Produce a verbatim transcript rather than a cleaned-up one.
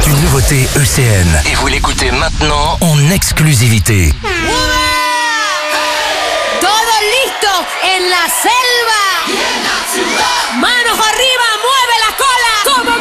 C'est une nouveauté E C N. Et vous l'écoutez maintenant en exclusivité. Todo listo en la selva. Manos arriba, mueve la cola. Como